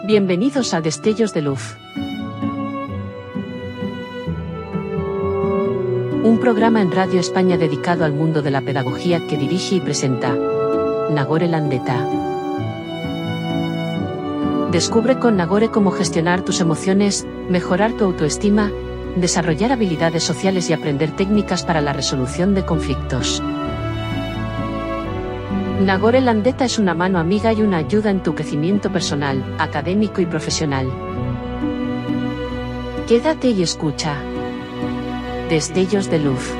Bienvenidos a Destellos de Luz. Un programa en Radio España dedicado al mundo de la pedagogía que dirige y presenta Nagore Landeta. Descubre con Nagore cómo gestionar tus emociones, mejorar tu autoestima, desarrollar habilidades sociales y aprender técnicas para la resolución de conflictos. Nagore Landeta es una mano amiga y una ayuda en tu crecimiento personal, académico y profesional. Quédate y escucha. Destellos de Luz.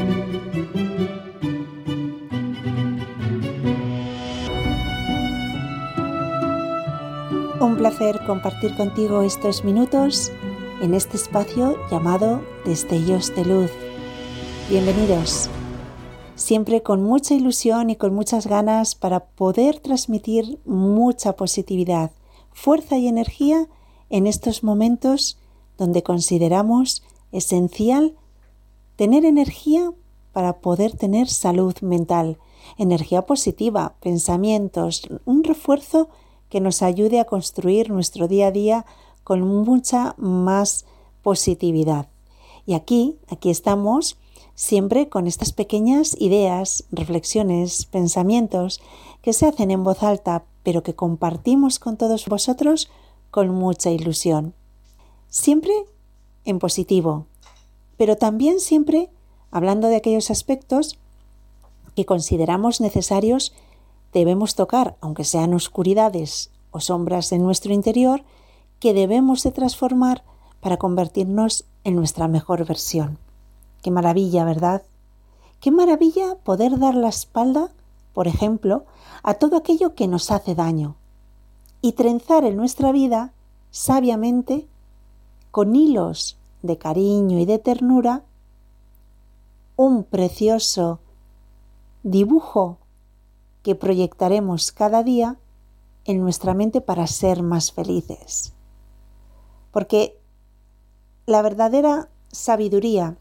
Un placer compartir contigo estos minutos en este espacio llamado Destellos de Luz. Bienvenidos. Siempre con mucha ilusión y con muchas ganas para poder transmitir mucha positividad, fuerza y energía en estos momentos donde consideramos esencial tener energía para poder tener salud mental, energía positiva, pensamientos, un refuerzo que nos ayude a construir nuestro día a día con mucha más positividad. Y aquí estamos siempre con estas pequeñas ideas, reflexiones, pensamientos que se hacen en voz alta, pero que compartimos con todos vosotros con mucha ilusión. Siempre en positivo, pero también siempre hablando de aquellos aspectos que consideramos necesarios, debemos tocar, aunque sean oscuridades o sombras en nuestro interior, que debemos de transformar para convertirnos en nuestra mejor versión. Qué maravilla, ¿verdad? Qué maravilla poder dar la espalda, por ejemplo, a todo aquello que nos hace daño y trenzar en nuestra vida sabiamente, con hilos de cariño y de ternura, un precioso dibujo que proyectaremos cada día en nuestra mente para ser más felices. Porque la verdadera sabiduría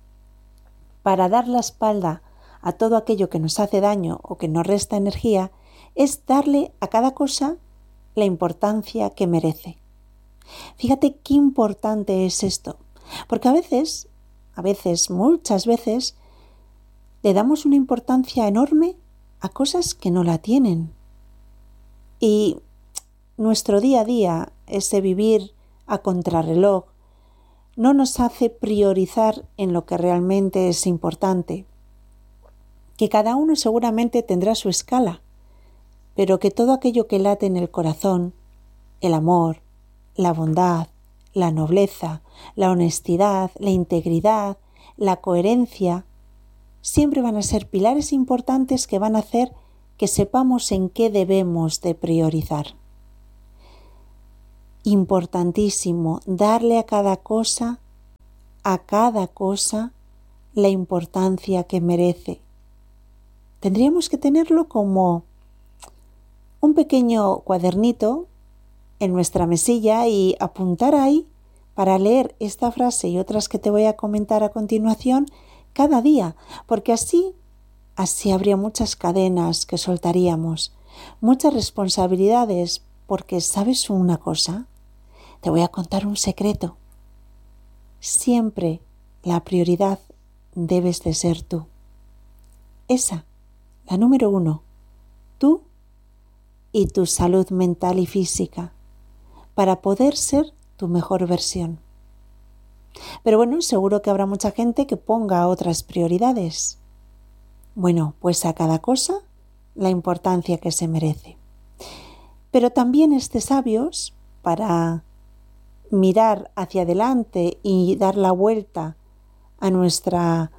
para dar la espalda a todo aquello que nos hace daño o que nos resta energía es darle a cada cosa la importancia que merece. Fíjate qué importante es esto, porque muchas veces, le damos una importancia enorme a cosas que no la tienen. Y nuestro día a día, ese vivir a contrarreloj, no nos hace priorizar en lo que realmente es importante. Que cada uno seguramente tendrá su escala, pero que todo aquello que late en el corazón, el amor, la bondad, la nobleza, la honestidad, la integridad, la coherencia, siempre van a ser pilares importantes que van a hacer que sepamos en qué debemos de priorizar. Importantísimo darle a cada cosa, la importancia que merece. Tendríamos que tenerlo como un pequeño cuadernito en nuestra mesilla y apuntar ahí para leer esta frase y otras que te voy a comentar a continuación cada día, porque así habría muchas cadenas que soltaríamos, muchas responsabilidades, porque ¿sabes una cosa? Te voy a contar un secreto. Siempre la prioridad debes de ser tú. Esa, la número 1, tú y tu salud mental y física, para poder ser tu mejor versión. Pero bueno, seguro que habrá mucha gente que ponga otras prioridades. Bueno, pues a cada cosa la importancia que se merece. Pero también es de sabios para mirar hacia adelante y dar la vuelta a nuestra,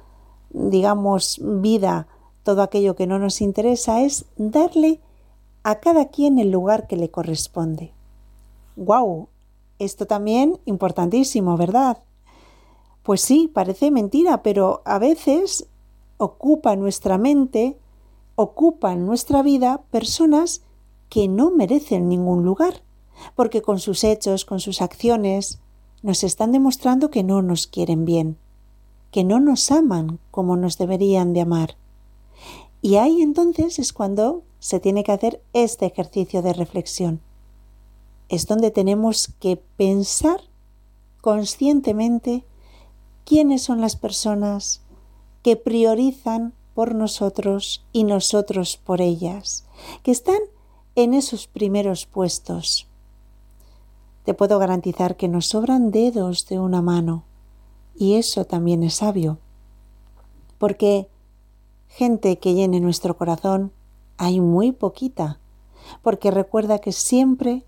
vida, todo aquello que no nos interesa, es darle a cada quien el lugar que le corresponde. ¡Guau! Esto también importantísimo, ¿verdad? Pues sí, parece mentira, pero a veces ocupa nuestra mente, ocupan nuestra vida personas que no merecen ningún lugar, porque con sus hechos, con sus acciones, nos están demostrando que no nos quieren bien, que no nos aman como nos deberían de amar. Y ahí entonces es cuando se tiene que hacer este ejercicio de reflexión. es donde tenemos que pensar conscientemente quiénes son las personas que priorizan por nosotros y nosotros por ellas, que están en esos primeros puestos. Te puedo garantizar que nos sobran dedos de una mano, y eso también es sabio, porque gente que llene nuestro corazón hay muy poquita, porque recuerda que siempre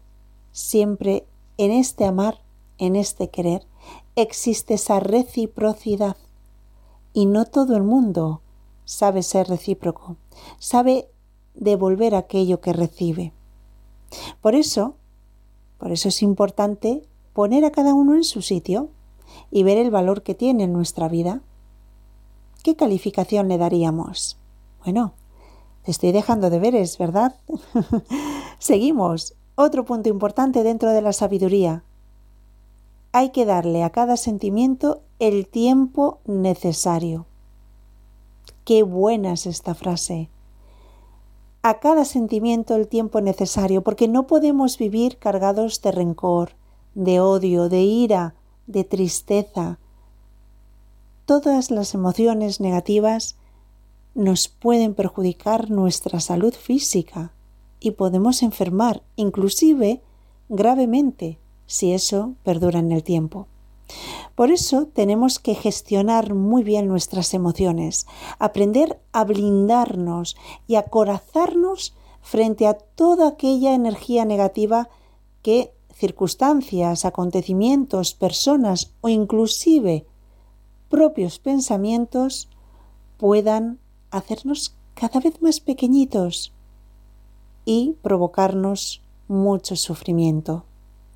en este amar, en este querer, existe esa reciprocidad, y no todo el mundo sabe ser recíproco, sabe devolver aquello que recibe. Por eso es importante poner a cada uno en su sitio y ver el valor que tiene en nuestra vida. ¿Qué calificación le daríamos? Bueno, te estoy dejando deberes, ¿verdad? Seguimos. Otro punto importante dentro de la sabiduría. Hay que darle a cada sentimiento el tiempo necesario. Qué buena es esta frase. A cada sentimiento el tiempo necesario, porque no podemos vivir cargados de rencor, de odio, de ira, de tristeza. Todas las emociones negativas nos pueden perjudicar nuestra salud física y podemos enfermar, inclusive gravemente, si eso perdura en el tiempo. Por eso tenemos que gestionar muy bien nuestras emociones, aprender a blindarnos y acorazarnos frente a toda aquella energía negativa que circunstancias, acontecimientos, personas o inclusive propios pensamientos puedan hacernos cada vez más pequeñitos y provocarnos mucho sufrimiento.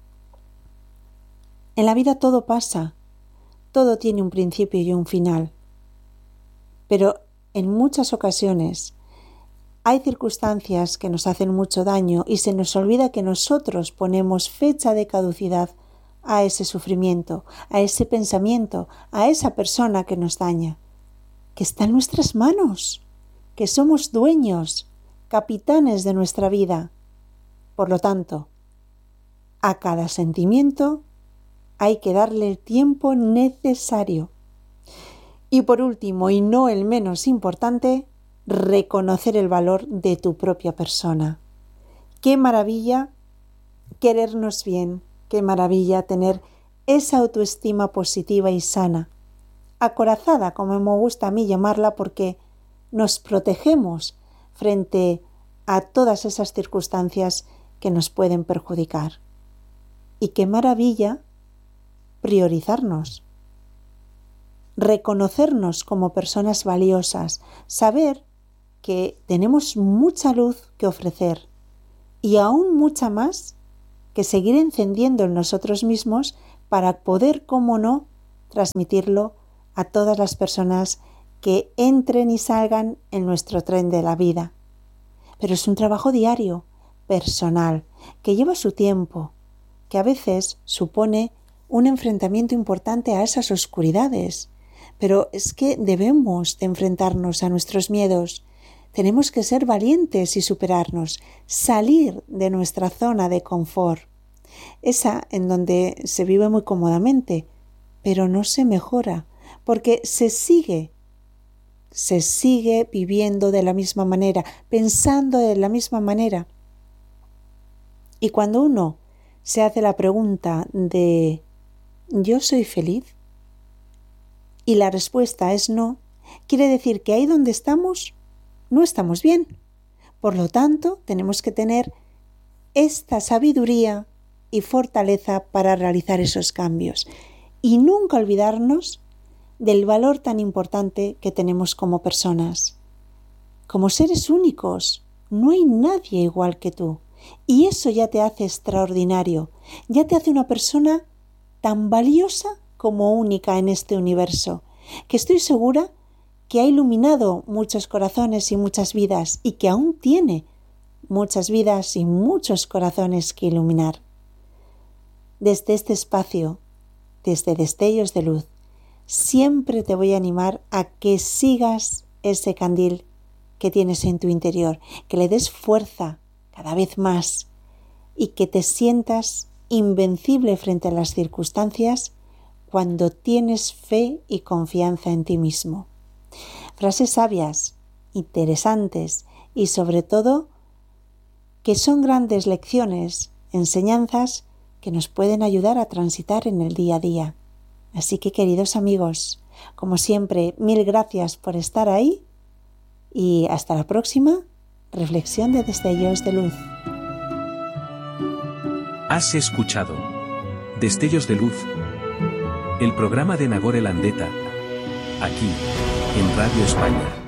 En la vida todo pasa, todo tiene un principio y un final, pero en muchas ocasiones hay circunstancias que nos hacen mucho daño y se nos olvida que nosotros ponemos fecha de caducidad a ese sufrimiento, a ese pensamiento, a esa persona que nos daña, que está en nuestras manos, que somos dueños, capitanes de nuestra vida. Por lo tanto, a cada sentimiento hay que darle el tiempo necesario. Y por último, y no el menos importante, reconocer el valor de tu propia persona. Qué maravilla querernos bien, qué maravilla tener esa autoestima positiva y sana, acorazada, como me gusta a mí llamarla, porque nos protegemos frente a todas esas circunstancias que nos pueden perjudicar. Y qué maravilla priorizarnos, reconocernos como personas valiosas, saber que tenemos mucha luz que ofrecer y aún mucha más que seguir encendiendo en nosotros mismos para poder, cómo no, transmitirlo a todas las personas que entren y salgan en nuestro tren de la vida. Pero es un trabajo diario, personal, que lleva su tiempo, que a veces supone un enfrentamiento importante a esas oscuridades. Pero es que debemos de enfrentarnos a nuestros miedos. Tenemos que ser valientes y superarnos, salir de nuestra zona de confort. Esa en donde se vive muy cómodamente, pero no se mejora, porque se sigue viviendo de la misma manera, pensando de la misma manera. Y cuando uno se hace la pregunta de ¿yo soy feliz? Y la respuesta es no, quiere decir que ahí donde estamos no estamos bien. Por lo tanto, tenemos que tener esta sabiduría y fortaleza para realizar esos cambios y nunca olvidarnos del valor tan importante que tenemos como personas. Como seres únicos, no hay nadie igual que tú y eso ya te hace extraordinario, ya te hace una persona tan valiosa como única en este universo, que estoy segura que ha iluminado muchos corazones y muchas vidas y que aún tiene muchas vidas y muchos corazones que iluminar. Desde este espacio, desde Destellos de Luz, siempre te voy a animar a que sigas ese candil que tienes en tu interior, que le des fuerza cada vez más y que te sientas invencible frente a las circunstancias cuando tienes fe y confianza en ti mismo. Frases sabias, interesantes y sobre todo que son grandes lecciones, enseñanzas que nos pueden ayudar a transitar en el día a día. Así que, queridos amigos, como siempre, mil gracias por estar ahí y hasta la próxima reflexión de Destellos de Luz. Has escuchado Destellos de Luz, el programa de Nagore Landeta, aquí, en Radio España.